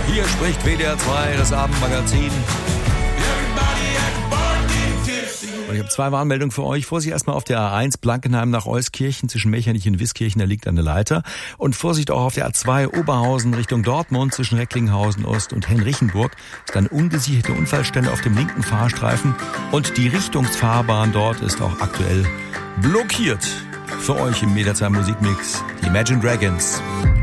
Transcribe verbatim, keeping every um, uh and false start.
Hier spricht W D R zwei, das Abendmagazin. Und ich habe zwei Warnmeldungen für euch. Vorsicht erstmal auf der A eins, Blankenheim nach Euskirchen zwischen Mechernich und Wiskirchen, da liegt eine Leiter. Und Vorsicht auch auf der A zwei, Oberhausen Richtung Dortmund zwischen Recklinghausen Ost und Henrichenburg. Ist eine ungesicherte Unfallstelle auf dem linken Fahrstreifen. Und die Richtungsfahrbahn dort ist auch aktuell blockiert. Für euch im Meterzeit Musikmix die Imagine Dragons.